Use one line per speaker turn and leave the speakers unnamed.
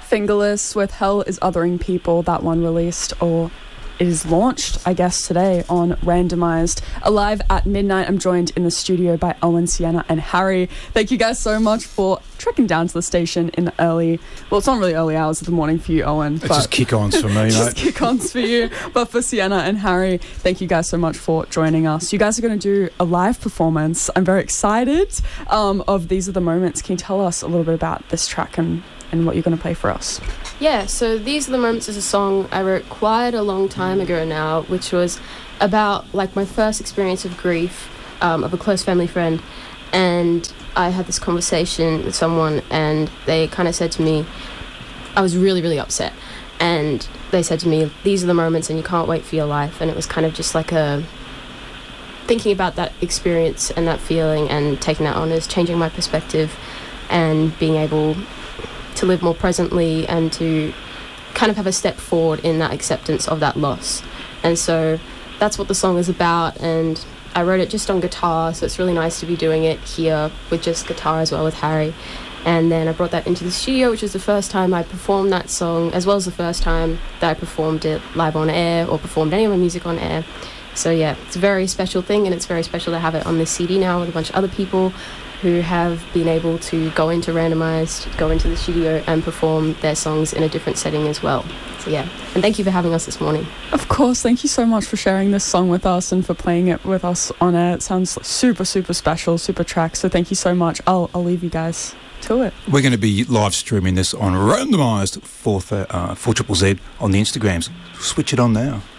Fingerless with Hell is Othering People, that one released, or is launched, I guess, today on Randomised. Alive at midnight, I'm joined in the studio by Owen, Sienna and Harry. Thank you guys so much for trekking down to the station in the early, well, it's not really early hours of the morning for you, Owen.
It's just kick-ons for me,
just kick-ons for you. But for Sienna and Harry, thank you guys so much for joining us. You guys are going to do a live performance. I'm very excited of These Are the Moments. Can you tell us a little bit about this track and what you're going to play for us?
Yeah, so These Are the Moments is a song I wrote quite a long time ago now, which was about like my first experience of grief of a close family friend. And I had this conversation with someone and they kind of said to me, I was really, really upset. And they said to me, these are the moments and you can't wait for your life. And it was kind of just like thinking about that experience and that feeling and taking that on as changing my perspective and being able to live more presently and to kind of have a step forward in that acceptance of that loss. And so that's what the song is about, and I wrote it just on guitar, so it's really nice to be doing it here with just guitar as well with Harry. And then I brought that into the studio, which was the first time I performed that song, as well as the first time that I performed it live on air or performed any of my music on air. So yeah, it's a very special thing, and it's very special to have it on this CD now with a bunch of other people who have been able to go into Randomised, go into the studio and perform their songs in a different setting as well. So yeah, and thank you for having us this morning.
Of course, thank you so much for sharing this song with us and for playing it with us on air. It sounds super, super special, super track, so thank you so much. I'll leave you guys to it.
We're going to be live streaming this on Randomised 4ZZZ on the Instagrams. Switch it on now.